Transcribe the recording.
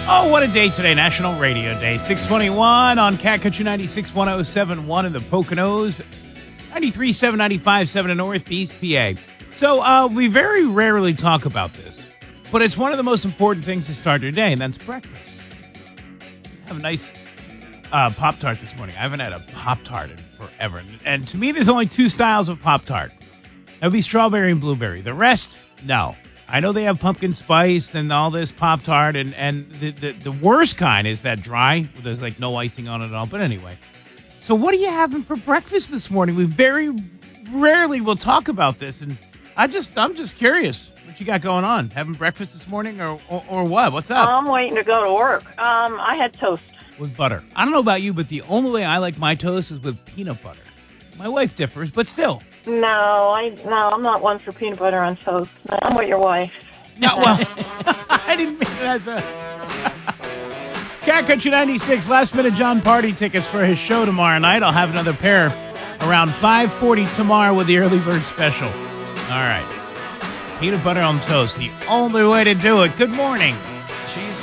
Oh, what a day today. National Radio Day. 621 on Cat Country 96, 107.1 in the Poconos. 93.7, 95.7 in Northeast PA. So we very rarely talk about this, but it's one of the most important things to start your day, and that's breakfast. Have a nice Pop-Tart this morning. I haven't had a Pop-Tart in forever. And to me, there's only two styles of Pop-Tart. That would be strawberry and blueberry. The rest, no. I know they have pumpkin spice and all this Pop-Tart, and the worst kind is that dry, where there's like no icing on it at all. But anyway, so what are you having for breakfast this morning? We very rarely will talk about this, and I'm just curious what you got going on. Having breakfast this morning or what? What's up? I'm waiting to go to work. I had toast. With butter. I don't know about you, but the only way I like my toast is with peanut butter. My wife differs, but still. No, I'm not one for peanut butter on toast. I'm with your wife. No, well, I didn't mean it as a... Cat Country 96, last-minute John Party tickets for his show tomorrow night. I'll have another pair around 5:40 tomorrow with the early bird special. All right. Peanut butter on toast, the only way to do it. Good morning. She's